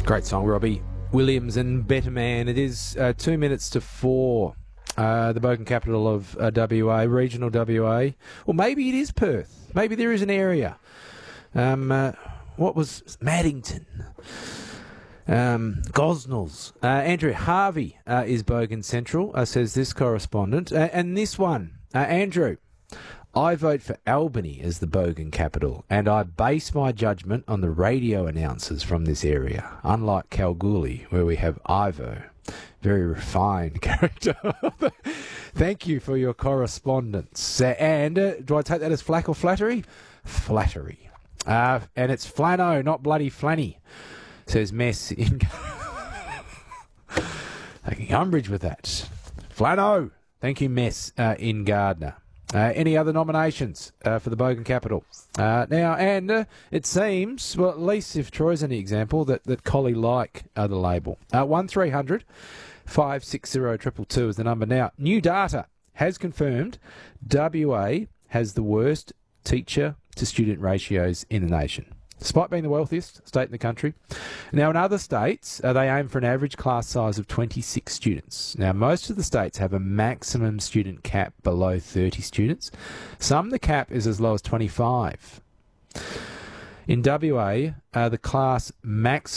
Great song, Robbie Williams and Better Man. It is 2 minutes to 4. The Bogan capital of WA, regional WA. Well, maybe it is Perth. Maybe there is an area. What was Maddington? Gosnells. Andrew Harvey is Bogan Central, says this correspondent. And this one, Andrew, I vote for Albany as the Bogan capital, and I base my judgment on the radio announcers from this area, unlike Kalgoorlie, where we have Ivo. Very refined character. Thank you for your correspondence. And do I take that as flack or flattery? Flattery. And it's Flano, not bloody Flanny, says Mess in... Taking umbrage with that. Flano. Thank you, Mess in Gardner. Any other nominations for the Bogan capital? It seems, well, at least if Troy's any example, that Collie like the label. 1300 560 222 is the number. Now, new data has confirmed WA has the worst teacher-to-student ratios in the nation, despite being the wealthiest state in the country. Now, in other states, they aim for an average class size of 26 students. Now, most of the states have a maximum student cap below 30 students. Some, the cap is as low as 25. In WA, the class max